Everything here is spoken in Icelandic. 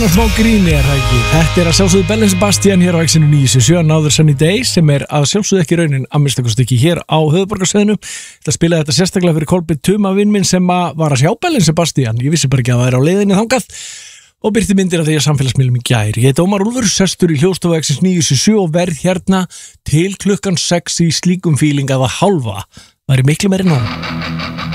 Smá gríni það ekki. Þetta að sjálfsögðu Belle Sebastian hér á Exinu 977 Another Sunny Day sem að sjálfsögðu ekki raunin að minnstakosti ekki hér á höfuðborgarsvæðinu. Þetta spilaði þetta sérstaklega fyrir Kolbeinn Tuma vinn minn sem var að sjá Belle Sebastian. Ég vissi bara ekki að það á leiðinni þangað og byrti myndir af því að samfélagsmiðlum í gær. Ég heit Ómar Úlfur, sestur í hljóðstofu Exins 977 og verð hérna til klukkan 6 í slíkum feeling að það hálfa væri miklu meiri nóg.